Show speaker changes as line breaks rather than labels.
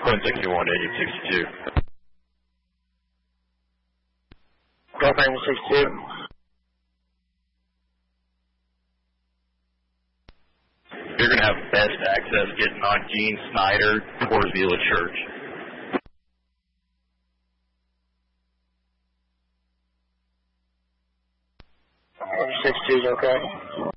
Quinn 61 to 862.
Girlfriend 62.
You're going to have best access getting on Gene Snyder towards Beulah Church.
62 is okay.